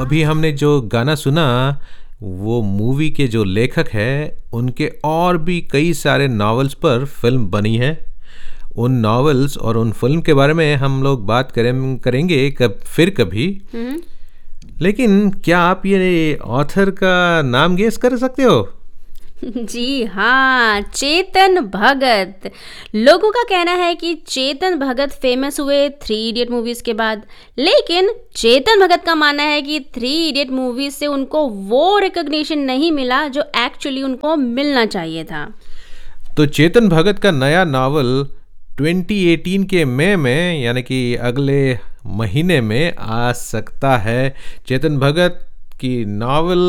अभी हमने जो गाना सुना वो मूवी के जो लेखक हैं उनके और भी कई सारे नॉवेल्स पर फिल्म बनी है। उन नॉवेल्स और उन फिल्म के बारे में हम लोग बात करेंगे कभी। लेकिन क्या आप ये ऑथर का नाम गेस कर सकते हो? जी हाँ, चेतन भगत। लोगों का कहना है कि चेतन भगत फेमस हुए 3 इडियट मूवीज के बाद, लेकिन चेतन भगत का मानना है कि 3 इडियट मूवीज से उनको वो रिकॉग्निशन नहीं मिला जो एक्चुअली उनको मिलना चाहिए था। तो चेतन भगत का नया नावल 2018 के मई में यानी कि अगले महीने में आ सकता है। चेतन भगत की नावल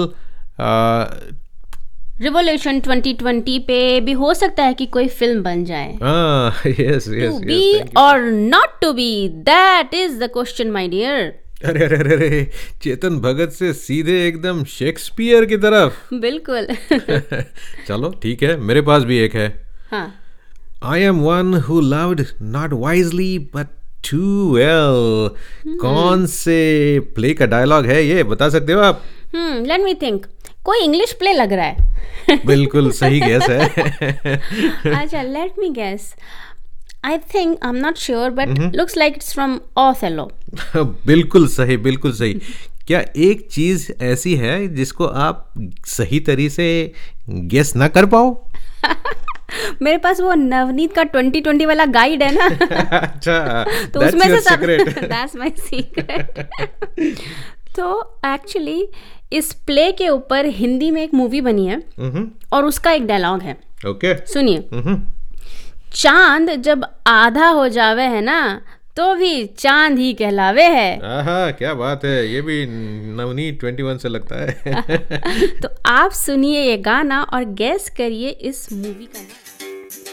रिवॉल्यूशन 2020 पे भी हो सकता है कि कोई फिल्म बन जाए। यस टू बी और not to be, that is the question my dear. अरे चेतन भगत से सीधे एकदम शेक्सपियर की तरफ। बिल्कुल। चलो ठीक है, मेरे पास भी एक है। हाँ। I am one who loved not wisely but too well. कौन से प्ले का डायलॉग है ये, बता सकते हो आप? Let me think. कोई इंग्लिश प्ले लग रहा है। बिल्कुल सही गेस है। अच्छा, let me guess. I think I am not sure but looks like it's from Othello. बिल्कुल सही, बिल्कुल सही। क्या एक चीज ऐसी है जिसको आप सही तरीके से गेस ना कर पाओ? मेरे पास वो नवनीत का 2020 वाला गाइड है ना। अच्छा, तो उसमें से सब दैट्स माय सीक्रेट। तो एक्चुअली इस प्ले के ऊपर हिंदी में एक मूवी बनी है और उसका एक डायलॉग है। ओके, सुनिए। चांद जब आधा हो जावे है ना तो भी चांद ही कहलावे है। आहा, क्या बात है, ये भी नवनीत 21 से लगता है। तो आप सुनिए ये गाना और गेस करिए इस मूवी का नाम।